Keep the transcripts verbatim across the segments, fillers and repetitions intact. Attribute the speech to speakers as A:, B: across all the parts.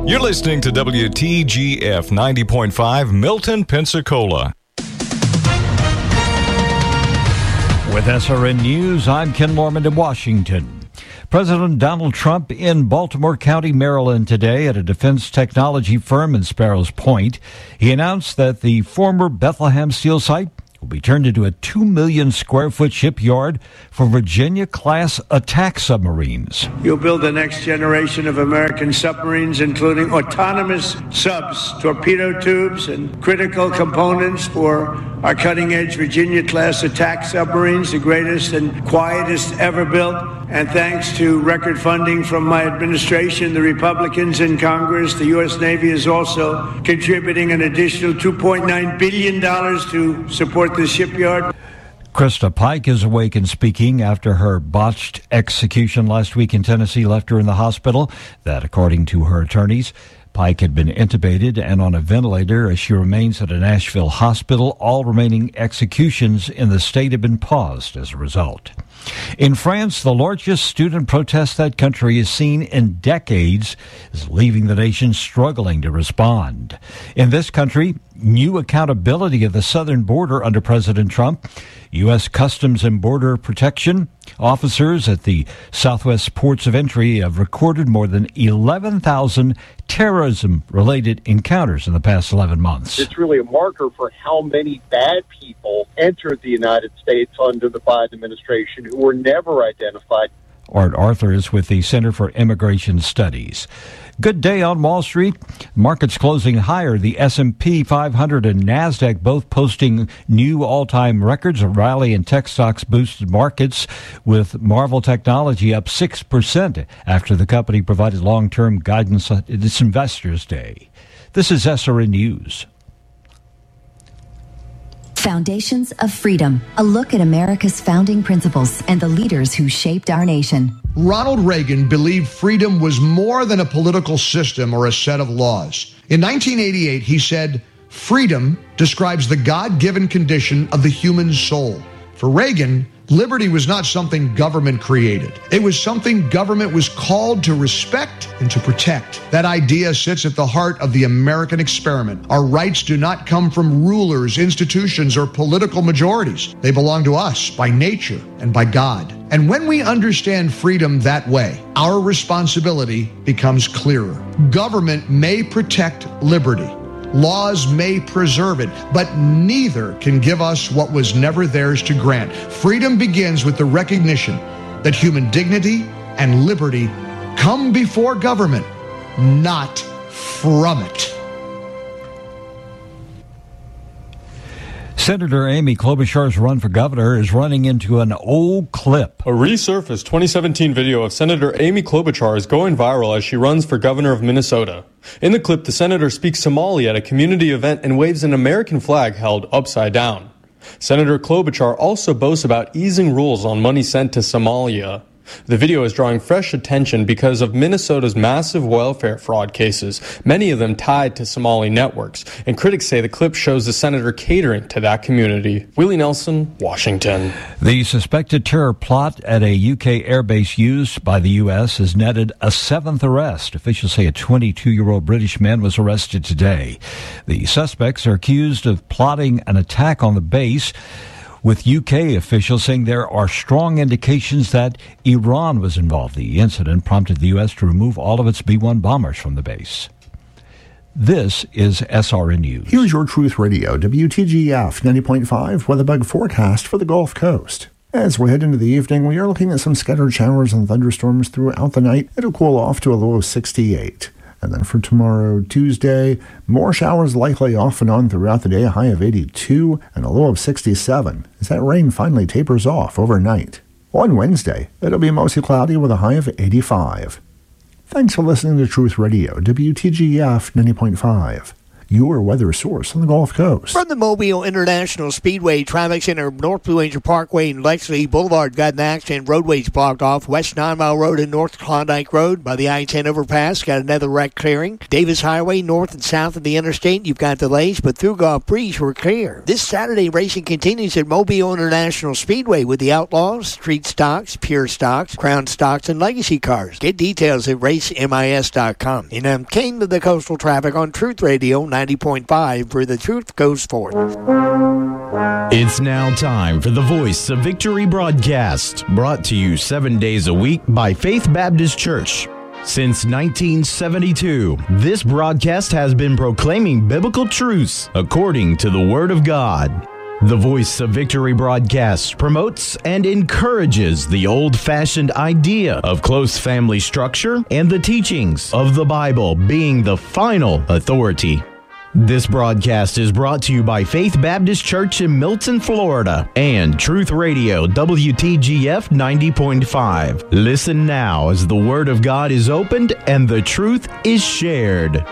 A: You're listening to W T G F ninety point five, Milton, Pensacola.
B: With S R N News, I'm Ken Lorman in Washington. President Donald Trump in Baltimore County, Maryland today at a defense technology firm in Sparrows Point. He announced that the former Bethlehem Steel site will be turned into a two million square foot shipyard for Virginia-class attack submarines.
C: You'll build the next generation of American submarines, including autonomous subs, torpedo tubes, and critical components for our cutting-edge Virginia-class attack submarines, the greatest and quietest ever built. And thanks to record funding from my administration, the Republicans in Congress, the U S Navy is also contributing an additional two point nine billion dollars to support this shipyard.
B: Krista Pike is awake and speaking after her botched execution last week in Tennessee left her in the hospital. That, according to her attorneys. Pike had been intubated and on a ventilator as she remains at a Nashville hospital. All remaining executions in the state have been paused as a result. In France, the largest student protest that country has seen in decades is leaving the nation struggling to respond. In this country, new accountability of the southern border under President Trump. U S. Customs and Border Protection officers at the southwest ports of entry have recorded more than eleven thousand terrorism-related encounters in the past eleven months.
D: It's really a marker for how many bad people entered the United States under the Biden administration who were never identified.
B: Art Arthur is with the Center for Immigration Studies. Good day on Wall Street. Markets closing higher. The S and P five hundred and NASDAQ both posting new all-time records. A rally in tech stocks boosted markets, with Marvell Technology up six percent after the company provided long-term guidance at its Investors Day. This is S R N News.
E: Foundations of Freedom, a look at America's founding principles and the leaders who shaped our nation.
F: Ronald Reagan believed freedom was more than a political system or a set of laws. In nineteen eighty-eight, he said, "Freedom describes the God-given condition of the human soul." For Reagan, liberty was not something government created. It was something government was called to respect and to protect. That idea sits at the heart of the American experiment. Our rights do not come from rulers, institutions, or political majorities. They belong to us by nature and by God. And when we understand freedom that way, our responsibility becomes clearer. Government may protect liberty. Laws may preserve it, but neither can give us what was never theirs to grant. Freedom begins with the recognition that human dignity and liberty come before government, not from it.
B: Senator Amy Klobuchar's run for governor is running into an old clip.
G: A resurfaced twenty seventeen video of Senator Amy Klobuchar is going viral as she runs for governor of Minnesota. In the clip, the senator speaks Somali at a community event and waves an American flag held upside down. Senator Klobuchar also boasts about easing rules on money sent to Somalia. The video is drawing fresh attention because of Minnesota's massive welfare fraud cases, many of them tied to Somali networks, and critics say the clip shows the senator catering to that community. Willie Nelson, Washington.
B: The suspected terror plot at a U K airbase used by the U S has netted a seventh arrest. Officials say a twenty-two-year-old British man was arrested today. The suspects are accused of plotting an attack on the base, with U K officials saying there are strong indications that Iran was involved. The incident prompted the U S to remove all of its B one bombers from the base. This is S R N News.
H: Here's your Truth Radio, W T G F ninety point five weather-bug forecast for the Gulf Coast. As we head into the evening, we are looking at some scattered showers and thunderstorms throughout the night. It'll cool off to a low of sixty-eight. And then for tomorrow, Tuesday, more showers likely off and on throughout the day, a high of eighty-two and a low of sixty-seven, as that rain finally tapers off overnight. On Wednesday, it'll be mostly cloudy with a high of eighty-five. Thanks for listening to Truth Radio, W T G F ninety point five. your weather source on the Gulf Coast.
I: From the Mobile International Speedway, traffic center North Blue Angel Parkway and Lexley Boulevard got an accident. Roadways blocked off. West Nine Mile Road and North Klondike Road by the I ten overpass got another wreck clearing. Davis Highway north and south of the interstate, you've got delays, but through Gulf Breeze we're clear. This Saturday, racing continues at Mobile International Speedway with the Outlaws, Street Stocks, Pure Stocks, Crown Stocks, and Legacy Cars. Get details at race mis dot com. And I'm King of the Coastal Traffic on Truth Radio ninety point five, where the truth goes forth.
J: It's now time for the Voice of Victory broadcast, brought to you seven days a week by Faith Baptist Church. Since nineteen seventy-two, this broadcast has been proclaiming biblical truths according to the Word of God. The Voice of Victory broadcast promotes and encourages the old-fashioned idea of close family structure and the teachings of the Bible being the final authority. This broadcast is brought to you by Faith Baptist Church in Milton, Florida, and Truth Radio W T G F ninety point five. Listen now as the Word of God is opened and the truth is shared.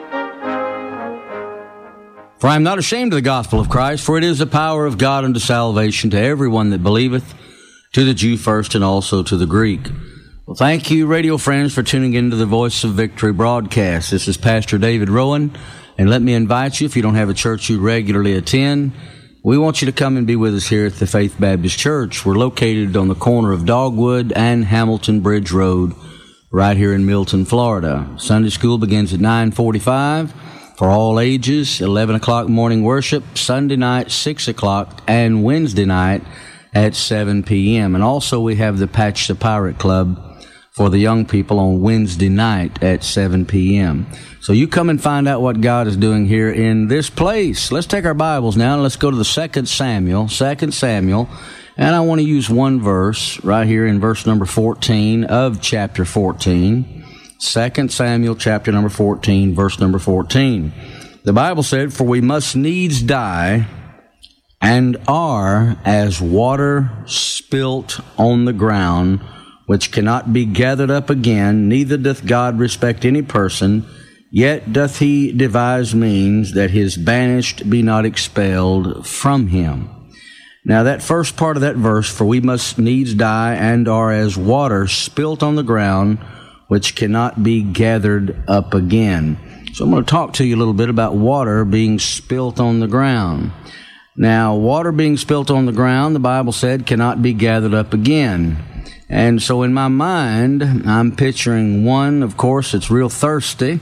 K: For I am not ashamed of the gospel of Christ, for it is the power of God unto salvation to everyone that believeth, to the Jew first and also to the Greek. Well, thank you, radio friends, for tuning into the Voice of Victory broadcast. This is Pastor David Rowan, and let me invite you, if you don't have a church you regularly attend, we want you to come and be with us here at the Faith Baptist Church. We're located on the corner of Dogwood and Hamilton Bridge Road, right here in Milton, Florida. Sunday school begins at nine forty-five. For all ages, eleven o'clock morning worship, Sunday night, six o'clock, and Wednesday night at seven p.m. And also we have the Patch the Pirate Club for the young people on Wednesday night at seven p.m. So you come and find out what God is doing here in this place. Let's take our Bibles now and let's go to the Second Samuel, Second Samuel. And I want to use one verse right here in verse number fourteen of chapter fourteen. Second Samuel chapter number fourteen, verse number fourteen. The Bible said, "For we must needs die, and are as water spilt on the ground, which cannot be gathered up again, neither doth God respect any person, yet doth he devise means that his banished be not expelled from him." Now that first part of that verse, "For we must needs die, and are as water spilt on the ground, which cannot be gathered up again." So I'm going to talk to you a little bit about water being spilt on the ground. Now, water being spilt on the ground, the Bible said, cannot be gathered up again. And so in my mind, I'm picturing one, of course, it's real thirsty,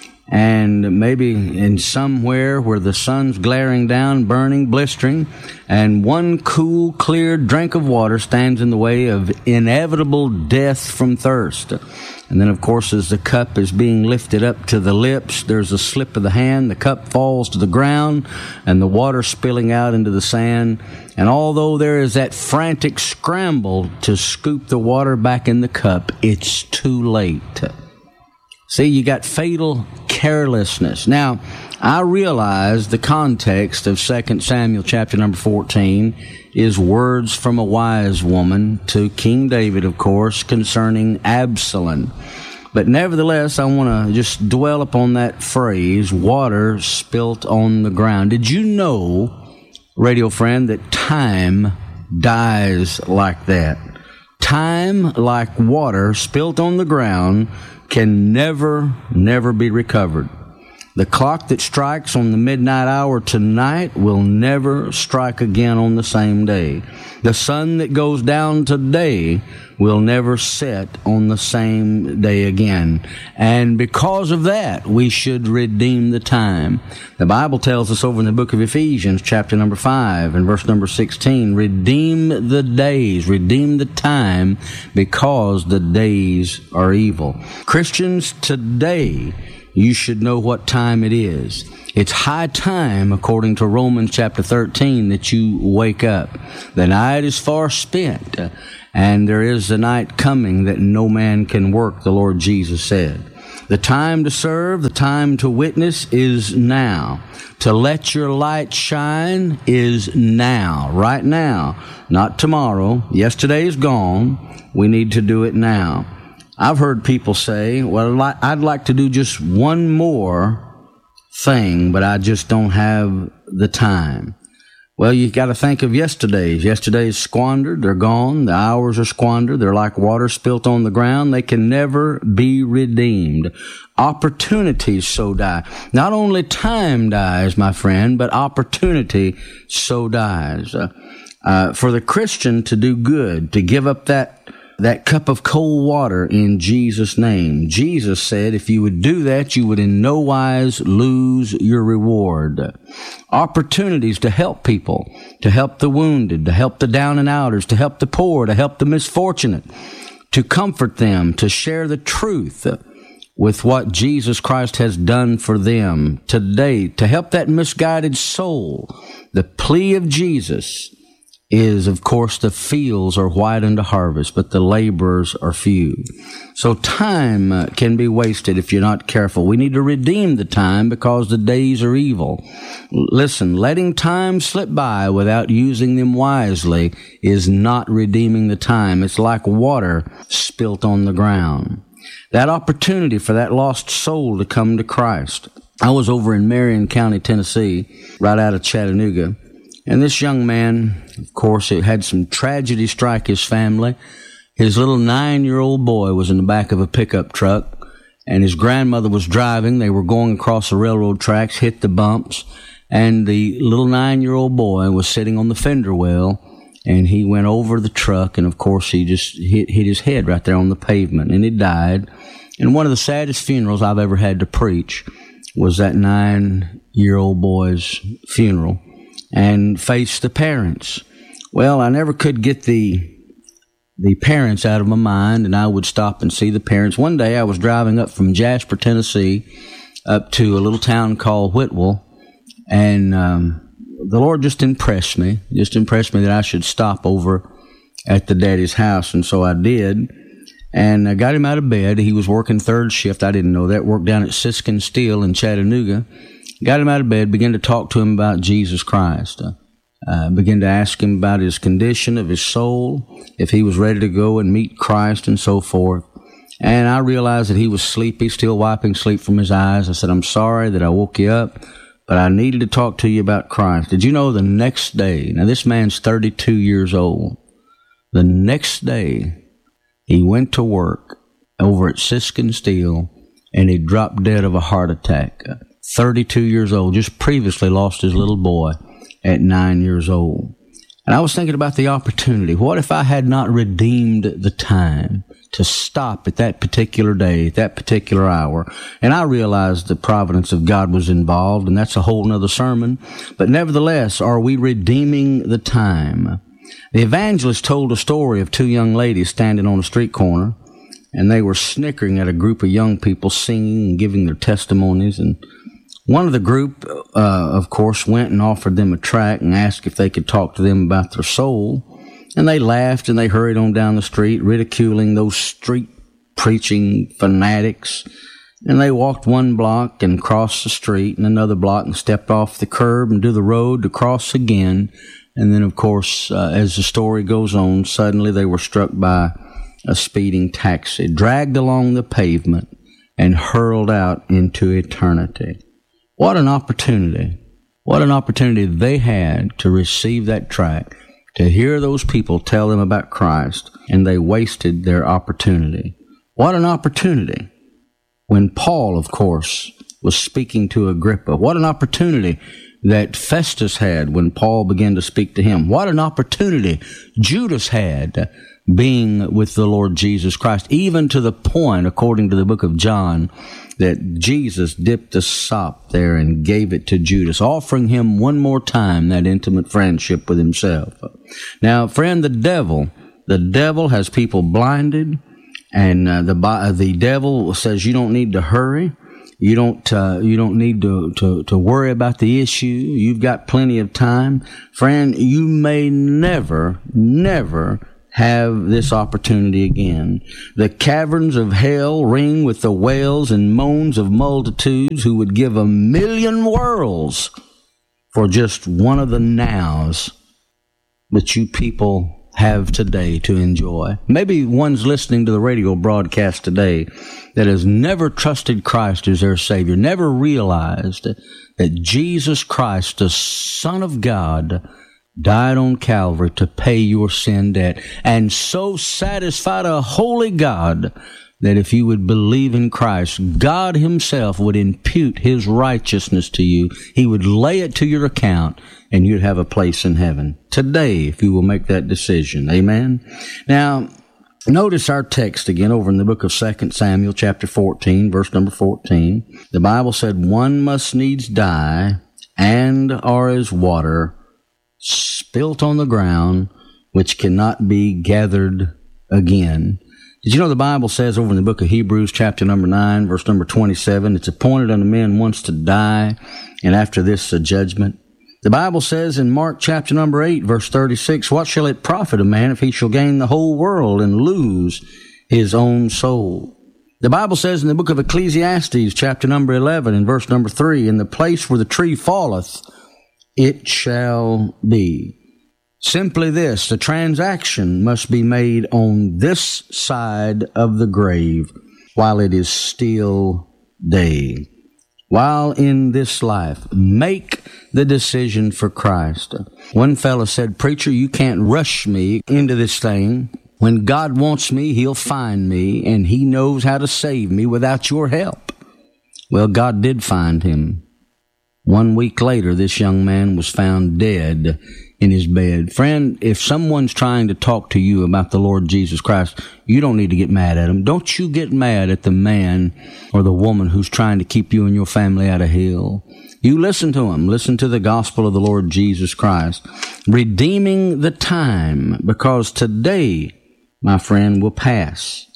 K: and maybe in somewhere where the sun's glaring down, burning, blistering, and one cool, clear drink of water stands in the way of inevitable death from thirst. And then, of course, as the cup is being lifted up to the lips, there's a slip of the hand, the cup falls to the ground, and the water spilling out into the sand. And although there is that frantic scramble to scoop the water back in the cup, it's too late. See, you got fatal carelessness. Now, I realize the context of Second Samuel chapter number fourteen is words from a wise woman to King David, of course, concerning Absalom. But nevertheless, I want to just dwell upon that phrase, water spilt on the ground. Did you know, radio friend, that time dies like that? Time, like water spilt on the ground, can never, never be recovered. The clock that strikes on the midnight hour tonight will never strike again on the same day. The sun that goes down today will never set on the same day again. And because of that, we should redeem the time. The Bible tells us over in the book of Ephesians, chapter number five and verse number sixteen, redeem the days, redeem the time, because the days are evil. Christians, today, you should know what time it is. It's high time, according to Romans chapter thirteen, that you wake up. The night is far spent, and there is a night coming that no man can work, the Lord Jesus said. The time to serve, the time to witness is now. To let your light shine is now, right now, not tomorrow. Yesterday is gone. We need to do it now. I've heard people say, well, I'd like to do just one more thing, but I just don't have the time. Well, you got to think of yesterday's. Yesterday's squandered. They're gone. The hours are squandered. They're like water spilt on the ground. They can never be redeemed. Opportunities so die. Not only time dies, my friend, but opportunity so dies. Uh, uh, for the Christian to do good, to give up that that cup of cold water in Jesus' name. Jesus said if you would do that, you would in no wise lose your reward. Opportunities to help people, to help the wounded, to help the down and outers, to help the poor, to help the misfortunate, to comfort them, to share the truth with what Jesus Christ has done for them today, to help that misguided soul. The plea of Jesus is, of course, the fields are white unto harvest, but the laborers are few. So time uh, can be wasted if you're not careful. We need to redeem the time because the days are evil. L- listen, letting time slip by without using them wisely is not redeeming the time. It's like water spilt on the ground. That opportunity for that lost soul to come to Christ. I was over in Marion County, Tennessee, right out of Chattanooga. And this young man, of course, it had some tragedy strike his family. His little nine-year-old boy was in the back of a pickup truck, and his grandmother was driving. They were going across the railroad tracks, hit the bumps, and the little nine-year-old boy was sitting on the fender well, and he went over the truck, and of course he just hit, hit his head right there on the pavement, and he died. And one of the saddest funerals I've ever had to preach was that nine-year-old boy's funeral, and face the parents. Well, I never could get the the parents out of my mind, and I would stop and see the parents. One day I was driving up from Jasper, Tennessee, up to a little town called Whitwell, and um, the Lord just impressed me, just impressed me that I should stop over at the daddy's house, and so I did, and I got him out of bed. He was working third shift. I didn't know that. Worked down at Siskin Steel in Chattanooga. Got him out of bed, began to talk to him about Jesus Christ. Uh, uh, began to ask him about his condition of his soul, if he was ready to go and meet Christ and so forth. And I realized that he was sleepy, still wiping sleep from his eyes. I said, I'm sorry that I woke you up, but I needed to talk to you about Christ. Did you know the next day, now this man's thirty-two years old, the next day he went to work over at Siskin Steel and he dropped dead of a heart attack. thirty-two years old, just previously lost his little boy at nine years old. And I was thinking about the opportunity. What if I had not redeemed the time to stop at that particular day, at that particular hour? And I realized the providence of God was involved, and that's a whole nother sermon. But nevertheless, are we redeeming the time? The evangelist told a story of two young ladies standing on a street corner, and they were snickering at a group of young people singing and giving their testimonies. And one of the group, uh, of course, went and offered them a tract and asked if they could talk to them about their soul. And they laughed and they hurried on down the street, ridiculing those street preaching fanatics. And they walked one block and crossed the street and another block and stepped off the curb and to the road to cross again. And then, of course, uh, as the story goes on, suddenly they were struck by a speeding taxi, dragged along the pavement, and hurled out into eternity. What an opportunity. What an opportunity they had to receive that tract, to hear those people tell them about Christ, and they wasted their opportunity. What an opportunity. When Paul, of course, was speaking to Agrippa. What an opportunity that Festus had when Paul began to speak to him. What an opportunity Judas had being with the Lord Jesus Christ, even to the point, according to the book of John, that Jesus dipped a sop there and gave it to Judas, offering him one more time that intimate friendship with himself. Now, friend, the devil, the devil has people blinded, and uh, the the devil says you don't need to hurry. You don't uh, you don't need to, to, to worry about the issue. You've got plenty of time. Friend, you may never, never have this opportunity again. The caverns of hell ring with the wails and moans of multitudes who would give a million worlds for just one of the nows. But you people have today to enjoy. Maybe one's listening to the radio broadcast today that has never trusted Christ as their Savior, never realized that Jesus Christ, the Son of God, died on Calvary to pay your sin debt, and so satisfied a holy God that if you would believe in Christ, God himself would impute his righteousness to you. He would lay it to your account, and you'd have a place in heaven. Today, if you will make that decision. Amen? Now, notice our text again over in the book of Second Samuel, chapter fourteen, verse number fourteen. The Bible said, one must needs die, and are as water spilt on the ground, which cannot be gathered again. Did you know the Bible says over in the book of Hebrews, chapter number nine, verse number twenty-seven, it's appointed unto men once to die, and after this a judgment. The Bible says in Mark chapter number eight, verse thirty-six, what shall it profit a man if he shall gain the whole world and lose his own soul? The Bible says in the book of Ecclesiastes, chapter number eleven, and verse number three, in the place where the tree falleth, it shall be. Simply this, the transaction must be made on this side of the grave while it is still day. While in this life, make the decision for Christ. One fellow said, preacher, you can't rush me into this thing. When God wants me, he'll find me, and he knows how to save me without your help. Well, God did find him. One week later, this young man was found dead in his bed. Friend, if someone's trying to talk to you about the Lord Jesus Christ, you don't need to get mad at them. Don't you get mad at the man or the woman who's trying to keep you and your family out of hell. You listen to them. Listen to the gospel of the Lord Jesus Christ. Redeeming the time, because today, my friend, will pass.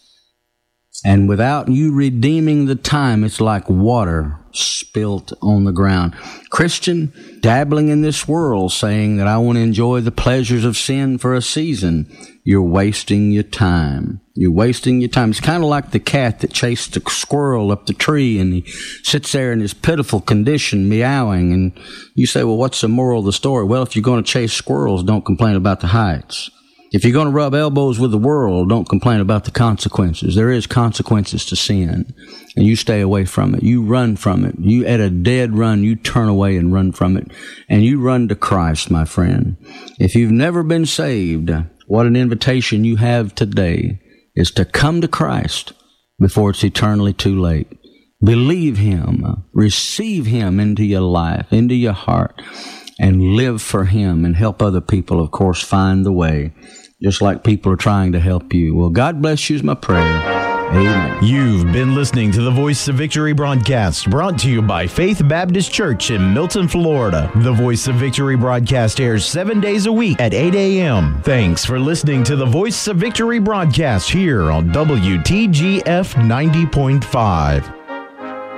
K: And without you redeeming the time, it's like water spilt on the ground. Christian, dabbling in this world, saying that I want to enjoy the pleasures of sin for a season, you're wasting your time. You're wasting your time. It's kind of like the cat that chased the squirrel up the tree, and he sits there in his pitiful condition, meowing, and you say, well, what's the moral of the story? Well, if you're going to chase squirrels, don't complain about the heights. If you're going to rub elbows with the world, don't complain about the consequences. There is consequences to sin, and you stay away from it. You run from it. You, at a dead run, you turn away and run from it, and you run to Christ, my friend. If you've never been saved, what an invitation you have today is to come to Christ before it's eternally too late. Believe him. Receive him into your life, into your heart, and live for him, and help other people, of course, find the way, just like people are trying to help you. Well, God bless you is my prayer. Amen.
J: You've been listening to the Voice of Victory broadcast, brought to you by Faith Baptist Church in Milton, Florida. The Voice of Victory broadcast airs seven days a week at eight a.m. Thanks for listening to the Voice of Victory broadcast here on W T G F ninety point five.